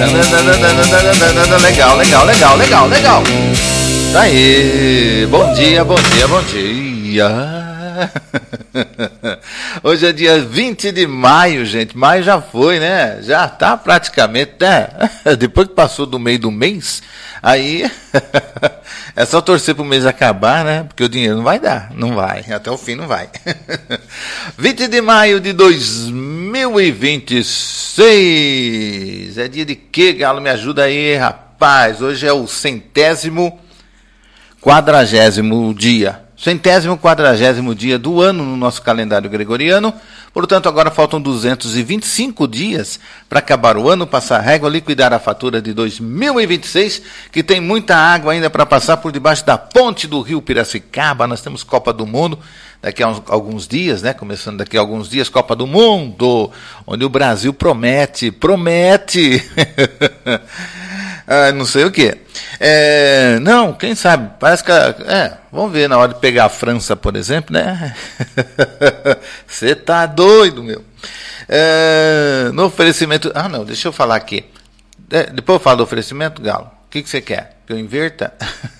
Legal, legal, legal, legal, legal. Tá aí. Bom dia, bom dia, bom dia. Hoje é dia 20 de maio, gente. Maio já foi, né? Já tá praticamente, né? Depois que passou do meio do mês, aí é só torcer pro mês acabar, né? Porque o dinheiro não vai dar, não vai. Até o fim não vai. 20 de maio de 2026. É dia de quê, Galo? Me ajuda aí, rapaz. Hoje é o 140º dia. 140º dia do ano no nosso calendário gregoriano. Portanto, agora faltam 225 dias para acabar o ano, passar a régua, liquidar a fatura de 2026, que tem muita água ainda para passar por debaixo da ponte do rio Piracicaba. Nós temos Copa do Mundo daqui a alguns dias, né? Começando daqui a alguns dias, Copa do Mundo, onde o Brasil promete. Não sei o que. Não, quem sabe, parece que vamos ver na hora de pegar a França, por exemplo, né? Você tá doido, meu. No oferecimento, não, deixa eu falar aqui, depois eu falo do oferecimento, Galo. O que você quer? Que eu inverta?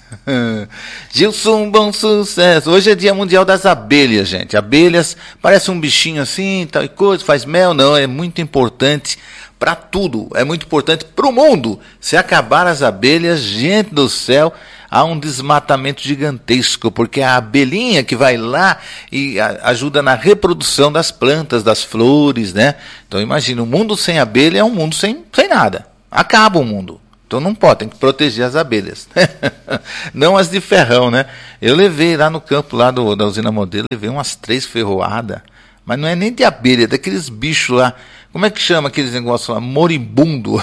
Gilson, bom sucesso. Hoje é dia mundial das abelhas, gente. Abelhas, parece um bichinho assim, tal e coisa, faz mel. Não, é muito importante para tudo, é muito importante para o mundo. Se acabar as abelhas, gente do céu, há um desmatamento gigantesco, porque é a abelhinha que vai lá e ajuda na reprodução das plantas, das flores, né? Então imagina, um mundo sem abelha é um mundo sem nada, acaba o mundo. Então não pode, tem que proteger as abelhas. Não as de ferrão, né? Eu levei lá no campo lá da usina Modelo, levei umas 3 ferroadas, mas não é nem de abelha, é daqueles bichos lá. Como é que chama aqueles negócios lá? Moribundo.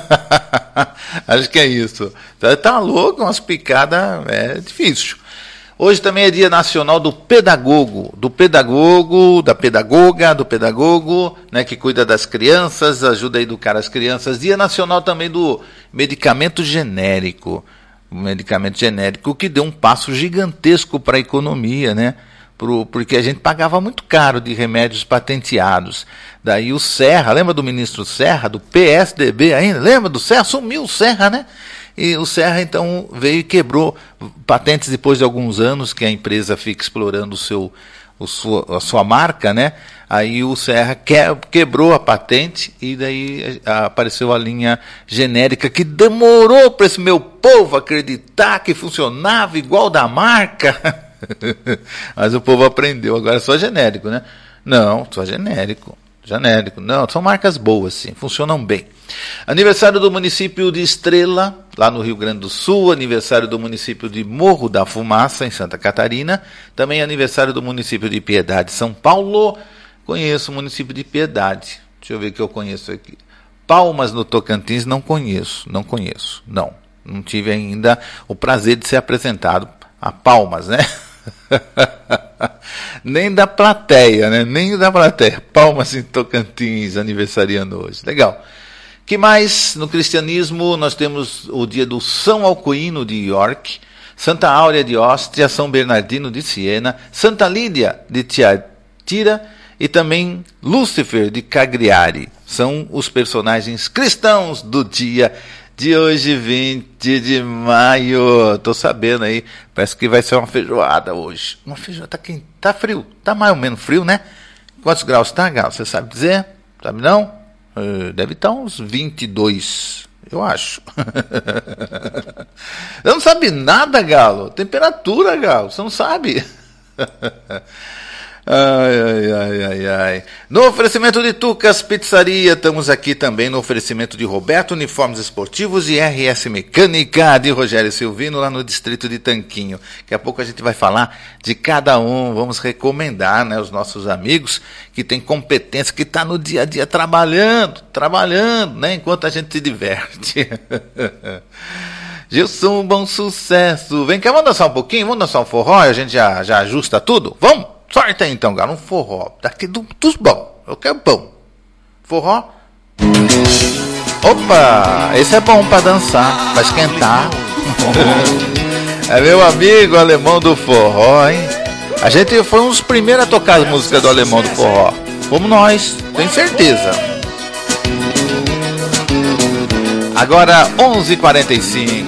Acho que é isso. Tá louco, umas picadas, é difícil. Hoje também é dia nacional do pedagogo, da pedagoga, do pedagogo, né, que cuida das crianças, ajuda a educar as crianças. Dia nacional também do medicamento genérico. O medicamento genérico que deu um passo gigantesco para a economia, né? Porque a gente pagava muito caro de remédios patenteados. Daí o Serra, lembra do ministro Serra, do PSDB ainda? Lembra do Serra? Sumiu o Serra, né? E o Serra então veio e quebrou patentes depois de alguns anos que a empresa fica explorando a sua marca, né? Aí o Serra quebrou a patente e daí apareceu a linha genérica que demorou para esse meu povo acreditar que funcionava igual da marca. Mas o povo aprendeu, agora é só genérico, né? Não, só genérico. Não, são marcas boas, sim, funcionam bem. Aniversário do município de Estrela, lá no Rio Grande do Sul. Aniversário do município de Morro da Fumaça, em Santa Catarina. Também aniversário do município de Piedade, São Paulo. Conheço o município de Piedade. Deixa eu ver o que eu conheço aqui. Palmas, no Tocantins, não conheço. Não tive ainda o prazer de ser apresentado a Palmas, né? Nem da plateia, né? Palmas em Tocantins, aniversariando hoje. Legal. Que mais? No cristianismo nós temos o dia do São Alcuíno de York, Santa Áurea de Óstria, São Bernardino de Siena, Santa Lídia de Tiatira e também Lúcifer de Cagliari. São os personagens cristãos do dia de hoje, 20 de maio. Tô sabendo aí, parece que vai ser uma feijoada hoje. Uma feijoada, tá frio, tá mais ou menos frio, né? Quantos graus tá, Galo? Você sabe dizer? Sabe não? Deve estar uns 22, eu acho. Você não sabe nada, Galo. Temperatura, Galo, você não sabe. Ai. No oferecimento de Tucas Pizzaria, estamos aqui também no oferecimento de Roberto Uniformes Esportivos e RS Mecânica de Rogério Silvino, lá no distrito de Tanquinho. Daqui a pouco a gente vai falar de cada um, vamos recomendar, né, os nossos amigos que têm competência, que estão no dia a dia trabalhando, né, enquanto a gente se diverte. Gilson, bom sucesso. Vem cá, vamos dançar um pouquinho, vamos dançar um forró e a gente já ajusta tudo? Vamos? Sorte aí então, Galo, um forró. Daqui dos bons. Eu quero bom. Forró. Opa, esse é bom pra dançar, pra esquentar. É meu amigo alemão do forró, hein? A gente foi um dos primeiros a tocar as músicas do alemão do forró. Fomos nós, tenho certeza. Agora 11h45.